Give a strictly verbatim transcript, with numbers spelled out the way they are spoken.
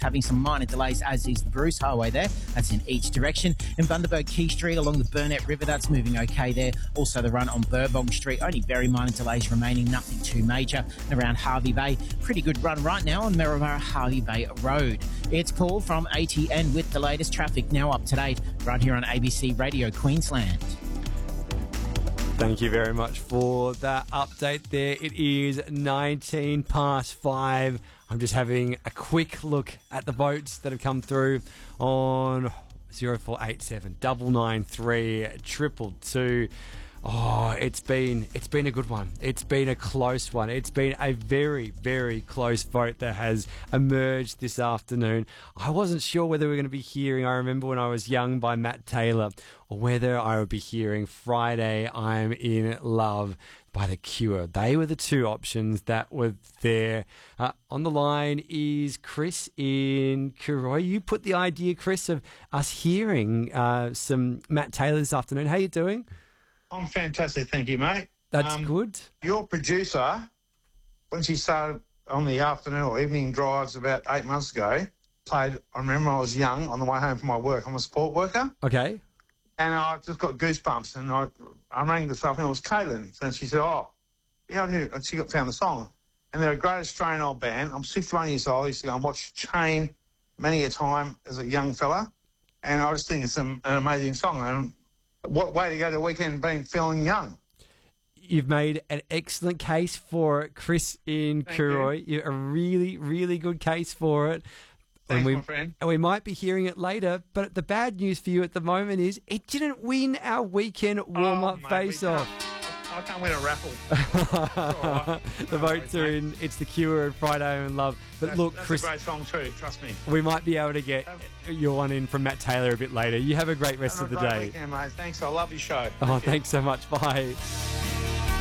having some minor delays, as is the Bruce Highway there. That's in each direction. In Bundaberg Quay Street along the Burnett River, that's moving okay there. Also the run on Burbong Street, only very minor delays remaining, nothing too major. And around Harvey Bay, pretty good run right now on Merrimara Harvey Bay Road. It's Paul from A T N with the latest traffic now up to date right here on A B C Radio Queensland. Thank you very much for that update there. It is nineteen past five. I'm just having a quick look at the votes that have come through on zero four eight seven, nine nine three, triple two. Oh, it's been it's been a good one. It's been a close one. It's been a very, very close vote that has emerged this afternoon. I wasn't sure whether we were going to be hearing I Remember When I Was Young by Matt Taylor, or whether I would be hearing Friday I'm in Love by The Cure. They were the two options that were there. Uh, on the line is Chris in Kuroi. You put the idea, Chris, of us hearing uh, some Matt Taylor this afternoon. How you doing? I'm fantastic, thank you, mate. That's um, good. Your producer, when she started on the afternoon or evening drives about eight months ago, played I Remember I Was Young on the way home from my work. I'm a support worker. Okay. And I just got goosebumps. And I, I rang this afternoon, it was Caitlin. And she said, oh, yeah, I knew. And she got found the song. And they're a great Australian old band. I'm sixty-one years old. I used to go and watch Chain many a time as a young fella. And I just think it's an, an amazing song. And what way to go to the weekend being feeling young. You've made an excellent case for it, Chris in Kuroi. You. A really, really good case for it. Thanks, and we, my friend. And we might be hearing it later, but the bad news for you at the moment is it didn't win our weekend warm-up oh, face-off. I can't win a raffle. Right. The votes are in. It's The Cure and Friday I'm in Love. But that's, look, that's Chris, a great song too, trust me. We might be able to get your one in from Matt Taylor a bit later. You have a great rest Have of the a great day. Weekend, mate. Thanks. I love your show. Oh, Thank thanks so much. Bye.